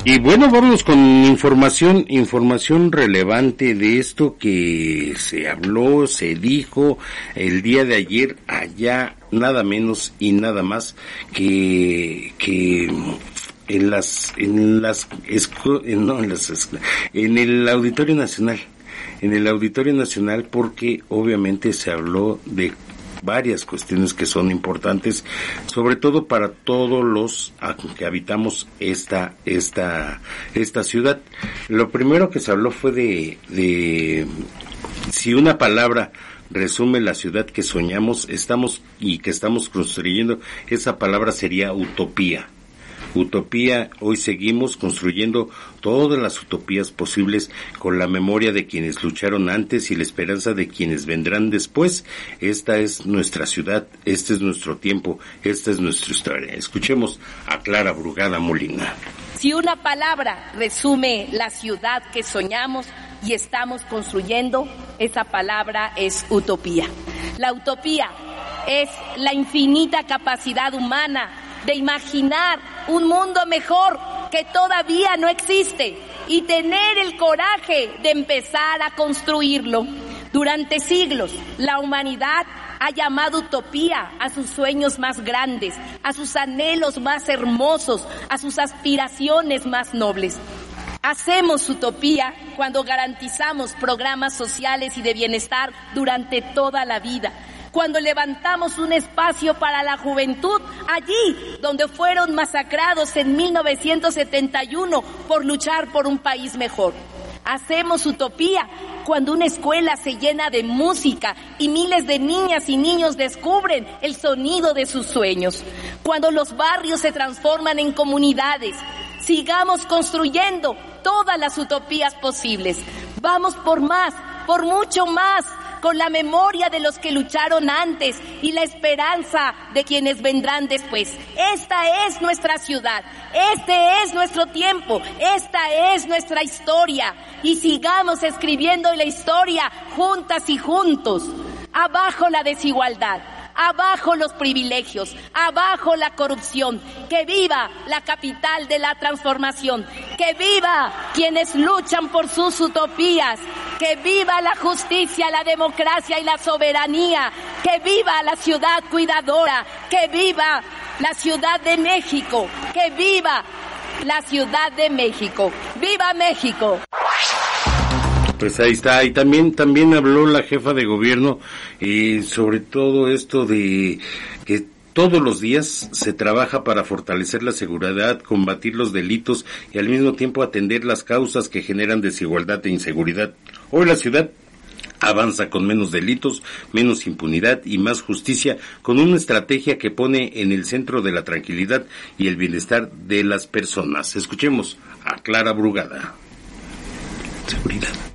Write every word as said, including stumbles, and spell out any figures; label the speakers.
Speaker 1: Y bueno, vamos con información, información relevante de esto que se habló, se dijo el día de ayer allá, nada menos y nada más que, que en las, en las, escu- no, en las, en el Auditorio Nacional, en el Auditorio Nacional, porque obviamente se habló de varias cuestiones que son importantes, sobre todo para todos los que habitamos esta esta esta ciudad. Lo primero que se habló fue de de si una palabra resume la ciudad que soñamos, estamos y que estamos construyendo, esa palabra sería utopía. Utopía, hoy seguimos construyendo todas las utopías posibles con la memoria de quienes lucharon antes y la esperanza de quienes vendrán después. Esta es nuestra ciudad, este es nuestro tiempo, esta es nuestra historia. Escuchemos a Clara Brugada Molina.
Speaker 2: Si una palabra resume la ciudad que soñamos y estamos construyendo, esa palabra es utopía. La utopía es la infinita capacidad humana de imaginar un mundo mejor que todavía no existe y tener el coraje de empezar a construirlo. Durante siglos, la humanidad ha llamado utopía a sus sueños más grandes, a sus anhelos más hermosos, a sus aspiraciones más nobles. Hacemos utopía cuando garantizamos programas sociales y de bienestar durante toda la vida, cuando levantamos un espacio para la juventud allí donde fueron masacrados en mil novecientos setenta y uno por luchar por un país mejor. Hacemos utopía cuando una escuela se llena de música y miles de niñas y niños descubren el sonido de sus sueños, cuando los barrios se transforman en comunidades. Sigamos construyendo todas las utopías posibles. Vamos por más, por mucho más, con la memoria de los que lucharon antes y la esperanza de quienes vendrán después. Esta es nuestra ciudad, este es nuestro tiempo, esta es nuestra historia, y sigamos escribiendo la historia juntas y juntos. Abajo la desigualdad, abajo los privilegios, abajo la corrupción. Que viva la capital de la transformación, que viva quienes luchan por sus utopías, que viva la justicia, la democracia y la soberanía, que viva la ciudad cuidadora, que viva la Ciudad de México, que viva la Ciudad de México. ¡Viva México!
Speaker 1: Pues ahí está, y también también habló la jefa de gobierno eh, sobre todo esto de que todos los días se trabaja para fortalecer la seguridad, combatir los delitos y al mismo tiempo atender las causas que generan desigualdad e inseguridad. Hoy la ciudad avanza con menos delitos, menos impunidad y más justicia, con una estrategia que pone en el centro de la tranquilidad y el bienestar de las personas. Escuchemos a Clara Brugada. Seguridad.